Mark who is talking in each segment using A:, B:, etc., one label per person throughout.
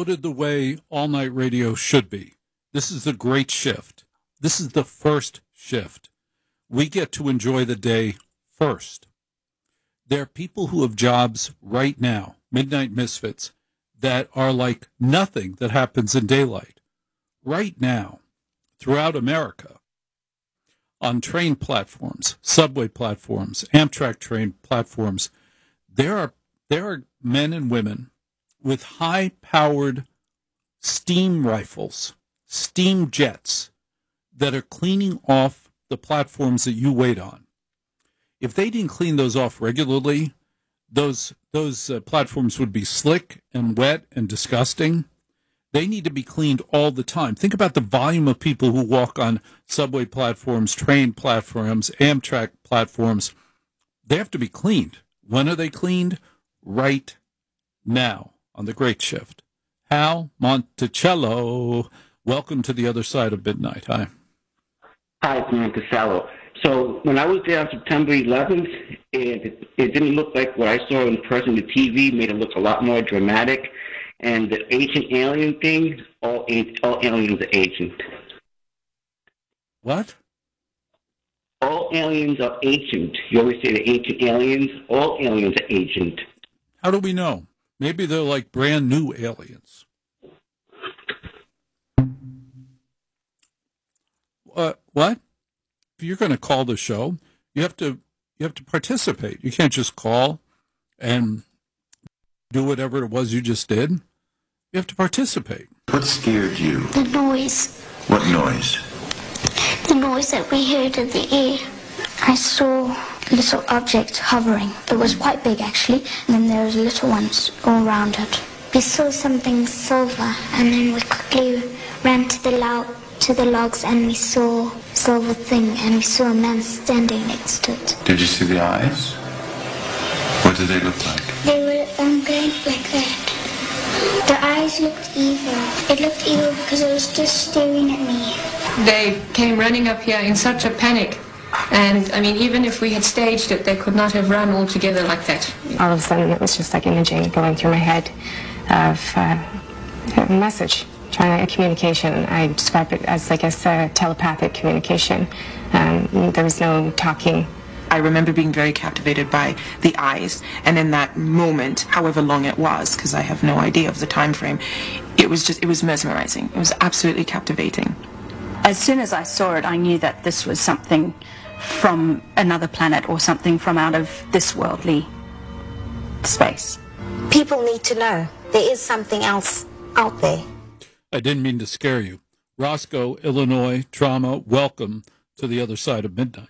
A: promoted the way all-night radio should be. This is the great shift. This is the first shift. We get to enjoy the day first. There are people who have jobs right now, Midnight Misfits, that are like nothing that happens in daylight. Right now, throughout America, on train platforms, subway platforms, Amtrak train platforms, there are men and women with high-powered steam rifles, steam jets, that are cleaning off the platforms that you wait on. If they didn't clean those off regularly, those platforms would be slick and wet and disgusting. They need to be cleaned all the time. Think about the volume of people who walk on subway platforms, train platforms, Amtrak platforms. They have to be cleaned. When are they cleaned? Right now on the Great Shift. Hal Monticello, welcome to the other side of midnight. Hi.
B: Hi, it's Monticello. So when I was there on September 11th, it didn't look like what I saw in person. The TV made it look a lot more dramatic. And the ancient alien thing, all aliens are ancient.
A: What?
B: All aliens are ancient. You always say the ancient aliens. All aliens are ancient.
A: How do we know? Maybe they're like brand new aliens. What? If you're going to call the show, you have to participate. You can't just call and do whatever it was you just did. You have to participate.
C: What scared you?
D: The noise.
C: What noise?
D: The noise that we heard in the air. I saw a little object hovering. It was quite big, actually, and then there was little ones all around it. We saw something silver, and then we quickly ran to the logs, and we saw a silver thing, and we saw a man standing next to it.
C: Did you see the eyes? What did they look like?
D: They were going like that. The eyes looked evil. It looked evil because it was just staring at me.
E: They came running up here in such a panic. And, I mean, even if we had staged it, they could not have run all together like that.
F: All of a sudden, it was just like imaging going through my head of a message, trying to communication. I describe it as, I guess, telepathic communication. There was no talking.
G: I remember being very captivated by the eyes, and in that moment, however long it was, because I have no idea of the time frame, it was mesmerizing. It was absolutely captivating.
H: As soon as I saw it, I knew that this was something from another planet or something from out of this worldly space.
I: People need to know there is something else out there.
A: I didn't mean to scare you. Roscoe, Illinois, trauma, welcome to the other side of midnight.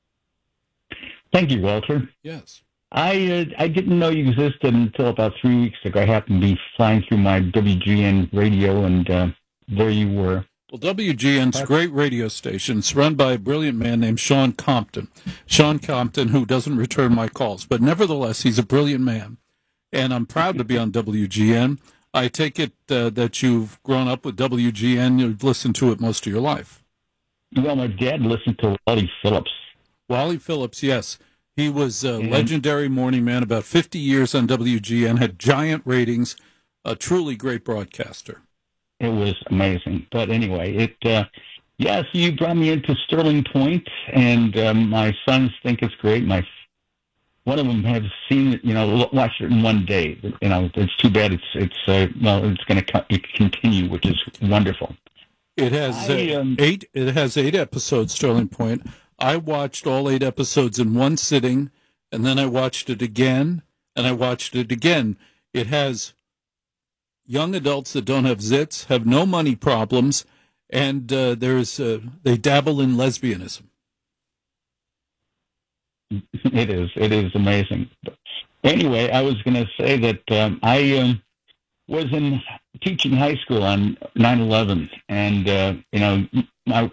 J: Thank you, Walter.
A: Yes.
J: I didn't know you existed until about 3 weeks ago. I happened to be flying through my WGN radio, and there you were.
A: Well, WGN's a great radio station. It's run by a brilliant man named Sean Compton. Sean Compton, who doesn't return my calls, but nevertheless, he's a brilliant man. And I'm proud to be on WGN. I take it that you've grown up with WGN. You've listened to it most of your life.
J: Well, my dad listened to Wally Phillips.
A: Wally Phillips, yes. He was a legendary morning man, about 50 years on WGN, had giant ratings, a truly great broadcaster.
J: It was amazing. But anyway, yes, you brought me into Sterling Point, and my sons think it's great. One of them has seen it, watched it in one day. It's too bad it's going to continue, which is wonderful.
A: It has eight episodes, Sterling Point. I watched all 8 episodes in one sitting, and then I watched it again, and I watched it again. It has young adults that don't have zits, have no money problems, and they dabble in lesbianism.
J: It is amazing. But anyway, I was going to say that I was teaching high school on 9/11, and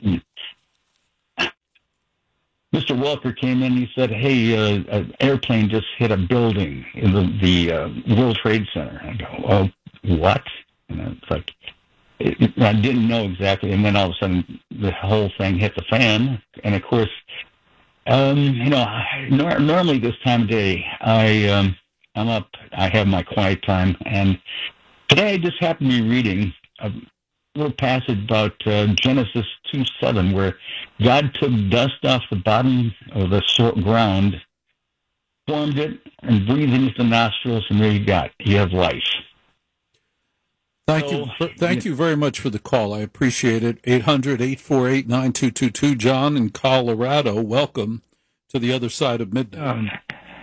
J: Mr. Walker came in and he said, hey, an airplane just hit a building in the World Trade Center. I go, oh, what? And it's like, I didn't know exactly. And then all of a sudden, the whole thing hit the fan. And, of course, normally this time of day, I'm up, I have my quiet time, and Today I just happened to be reading a little passage about Genesis 2:7, where God took dust off the bottom of the ground, formed it, and breathed into the nostrils, and there you have life.
A: Thank you very much for the call. I appreciate it. 800-848-9222. John in Colorado, welcome to the other side of midnight.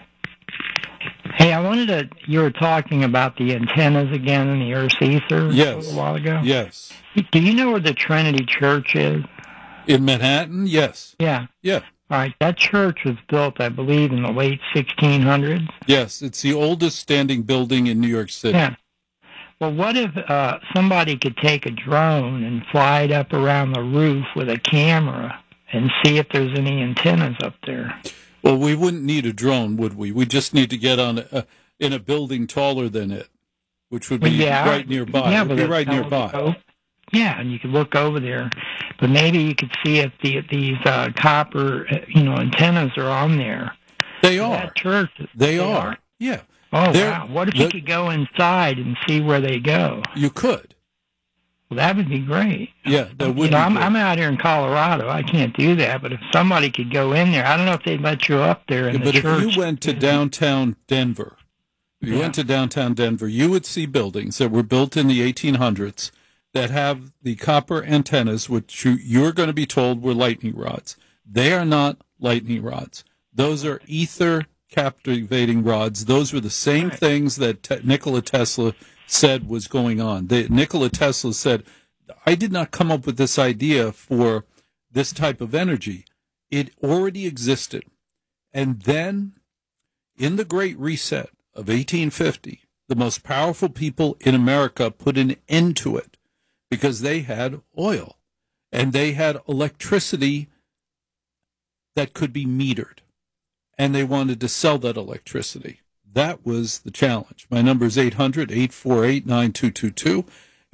K: Hey, you were talking about the antennas again in the Earth's ether a while ago?
A: Yes.
K: Do you know where the Trinity Church is?
A: In Manhattan? Yes.
K: Yeah.
A: Yeah.
K: All right. That church was built, I believe, in the late 1600s.
A: Yes. It's the oldest standing building in New York City.
K: Yeah. Well, what if somebody could take a drone and fly it up around the roof with a camera and see if there's any antennas up there?
A: Well, we wouldn't need a drone, would we? We just need to get on in a building taller than it, which would be right nearby.
K: Yeah,
A: it would be right nearby.
K: Yeah, and you could look over there, but maybe you could see if these copper, antennas are on there.
A: They are.
K: That church.
A: They are. Yeah.
K: Oh, wow. What if you could go inside and see where they go?
A: You could.
K: Well, that would be great.
A: Yeah, that would be
K: I'm out here in Colorado. I can't do that, but if somebody could go in there, I don't know if they'd let you up there in the church.
A: But if you went to downtown Denver, you would see buildings that were built in the 1800s that have the copper antennas, which you're going to be told were lightning rods. They are not lightning rods. Those are ether captivating rods. Those were the same things that Nikola Tesla said was going on. Nikola Tesla said, I did not come up with this idea for this type of energy. It already existed. And then, in the Great Reset of 1850, the most powerful people in America put an end to it because they had oil and they had electricity that could be metered. And they wanted to sell that electricity. That was the challenge. My number is 800-848-9222,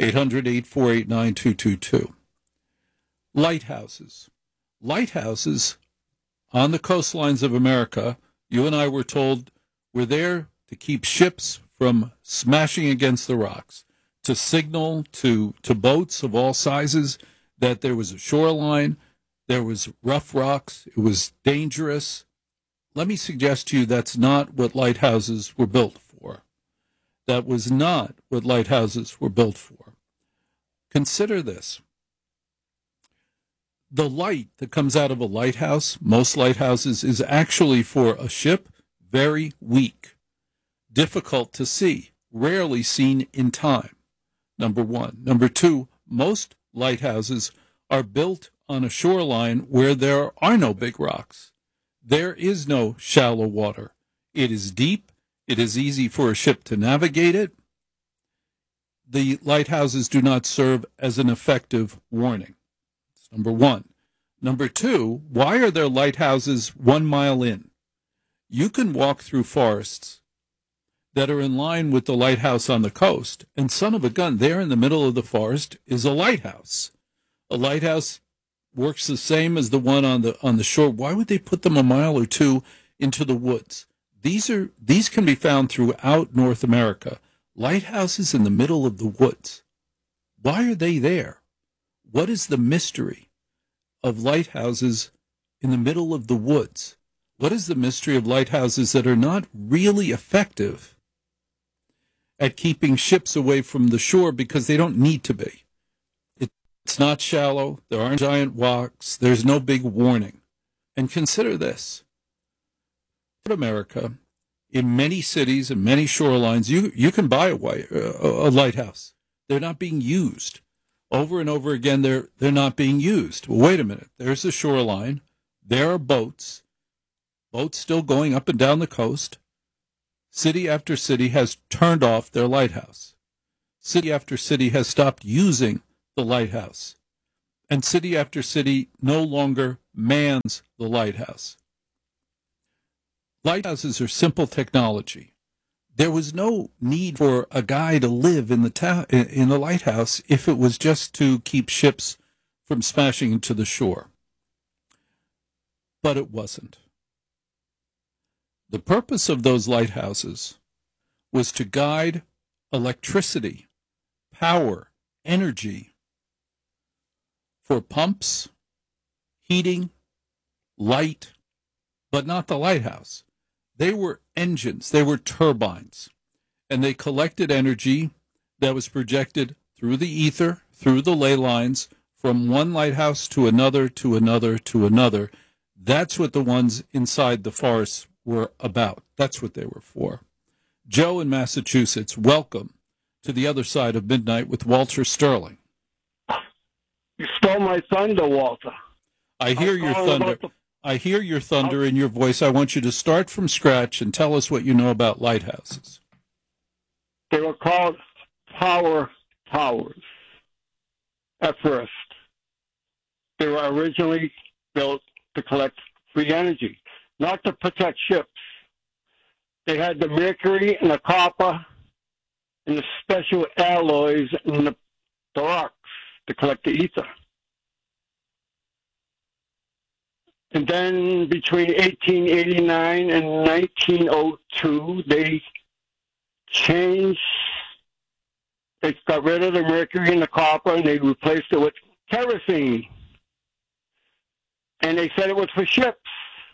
A: 800-848-9222. Lighthouses. Lighthouses on the coastlines of America, you and I were told, were there to keep ships from smashing against the rocks, to signal to boats of all sizes that there was a shoreline, there was rough rocks, it was dangerous. Let me suggest to you that's not what lighthouses were built for. That was not what lighthouses were built for. Consider this. The light that comes out of a lighthouse, most lighthouses, is actually for a ship, very weak, difficult to see, rarely seen in time, number one. Number two, most lighthouses are built on a shoreline where there are no big rocks. There is no shallow water. It is deep. It is easy for a ship to navigate it. The lighthouses do not serve as an effective warning. That's number one. Number two, why are there lighthouses 1 mile in? You can walk through forests that are in line with the lighthouse on the coast, and son of a gun, there in the middle of the forest is a lighthouse. A lighthouse works the same as the one on the shore. Why would they put them a mile or two into the woods? These can be found throughout North America. Lighthouses in the middle of the woods. Why are they there? What is the mystery of lighthouses in the middle of the woods? What is the mystery of lighthouses that are not really effective at keeping ships away from the shore because they don't need to be? It's not shallow. There aren't giant rocks. There's no big warning. And consider this. In America, in many cities and many shorelines, you can buy a lighthouse. They're not being used. Over and over again, they're not being used. Well, wait a minute. There's a shoreline. There are boats still going up and down the coast. City after city has turned off their lighthouse. City after city has stopped using the lighthouse. And city after city no longer mans the lighthouse. Lighthouses are simple technology. There was no need for a guy to live in the lighthouse if it was just to keep ships from smashing into the shore. But it wasn't. The purpose of those lighthouses was to guide electricity power, energy for pumps, heating, light, but not the lighthouse. They were engines, they were turbines, and they collected energy that was projected through the ether, through the ley lines, from one lighthouse to another, to another, to another. That's what the ones inside the forest were about. That's what they were for. Joe in Massachusetts, welcome to the other side of midnight with Walter Sterling.
L: You stole my thunder, Walter.
A: I hear your thunder. I hear your thunder in your voice. I want you to start from scratch and tell us what you know about lighthouses.
L: They were called power towers at first. They were originally built to collect free energy, not to protect ships. They had the mercury and the copper and the special alloys in the rocks to collect the ether. And then between 1889 and 1902, they got rid of the mercury and the copper, and they replaced it with kerosene. And they said it was for ships.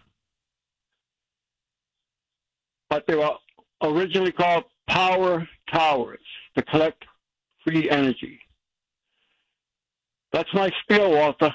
L: But they were originally called power towers to collect free energy. That's my spiel, Walter.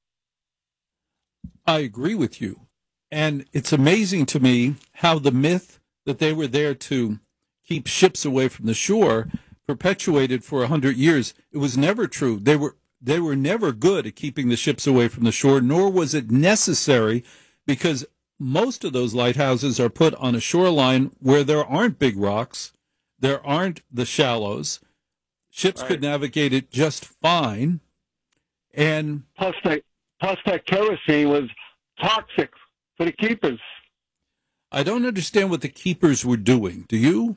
A: I agree with you. And it's amazing to me how the myth that they were there to keep ships away from the shore perpetuated for 100 years. It was never true. They were never good at keeping the ships away from the shore, nor was it necessary, because most of those lighthouses are put on a shoreline where there aren't big rocks, there aren't the shallows. Ships could navigate it just fine. And
L: plus that kerosene was toxic for the keepers.
A: I don't understand what the keepers were doing. Do you?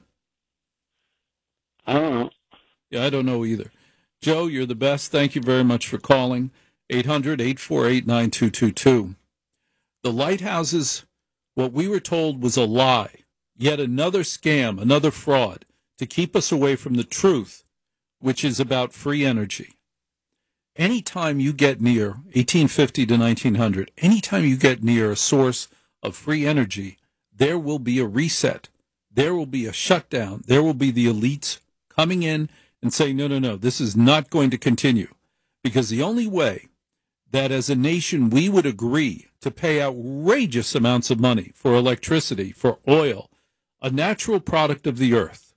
L: I don't know.
A: Yeah, I don't know either. Joe, you're the best. Thank you very much for calling. 800-848-9222. The lighthouses, what we were told was a lie, yet another scam, another fraud to keep us away from the truth, which is about free energy. Anytime you get near 1850 to 1900, anytime you get near a source of free energy, there will be a reset. There will be a shutdown. There will be the elites coming in and saying, no, this is not going to continue. Because the only way that as a nation we would agree to pay outrageous amounts of money for electricity, for oil, a natural product of the earth,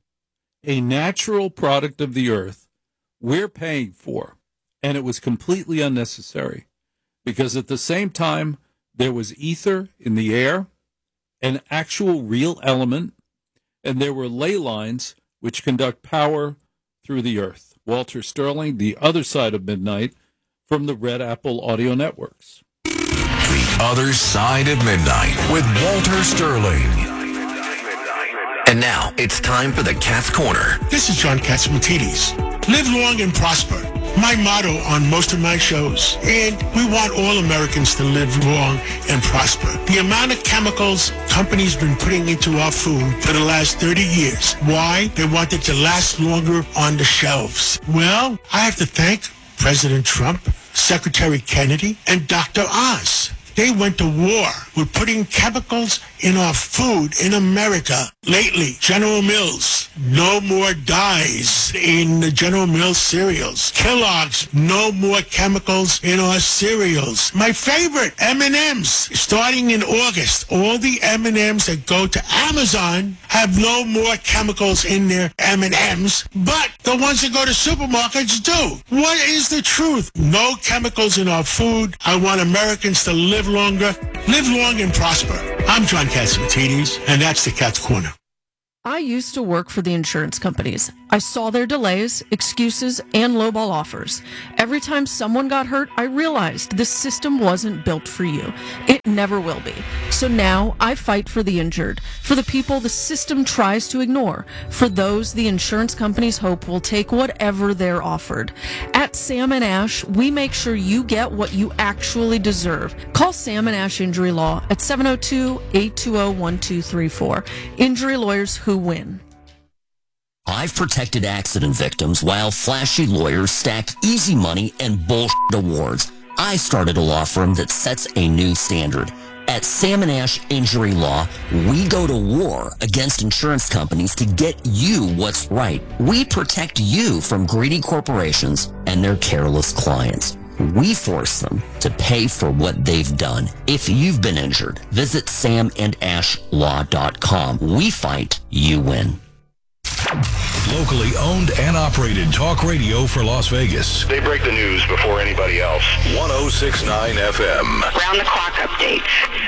A: we're paying for. And it was completely unnecessary because at the same time, there was ether in the air, an actual real element, and there were ley lines which conduct power through the earth. Walter Sterling, the other side of midnight, from the Red Apple Audio Networks.
M: The Other Side of Midnight with Walter Sterling. And now it's time for the Cat's Corner.
N: This is John Catsimatidis. Live long and prosper. My motto on most of my shows. And we want all Americans to live long and prosper. The amount of chemicals companies been putting into our food for the last 30 years. Why? They want it to last longer on the shelves. Well, I have to thank President Trump, Secretary Kennedy, and Dr. Oz. They went to war with putting chemicals in our food in America. Lately, General Mills, no more dyes in the General Mills cereals. Kellogg's, no more chemicals in our cereals. My favorite, M&M's. Starting in August, all the M&M's that go to Amazon have no more chemicals in their M&M's, but the ones that go to supermarkets do. What is the truth? No chemicals in our food. I want Americans to live longer, live long and prosper. I'm John Catsimatidis, and that's the Cat's Corner.
O: I used to work for the insurance companies. I saw their delays, excuses, and lowball offers. Every time someone got hurt, I realized this system wasn't built for you. It never will be. So now I fight for the injured, for the people the system tries to ignore, for those the insurance companies hope will take whatever they're offered. At Sam & Ash, we make sure you get what you actually deserve. Call Sam & Ash Injury Law at 702-820-1234. Injury lawyers who win.
P: I've protected accident victims while flashy lawyers stack easy money and bullshit awards. I started a law firm that sets a new standard. At Sam & Ash Injury Law, we go to war against insurance companies to get you what's right. We protect you from greedy corporations and their careless clients. We force them to pay for what they've done. If you've been injured, visit samandashlaw.com. We fight, you win.
Q: Locally owned and operated talk radio for Las Vegas.
R: They break the news before anybody else.
Q: 106.9 FM.
S: Round the clock updates.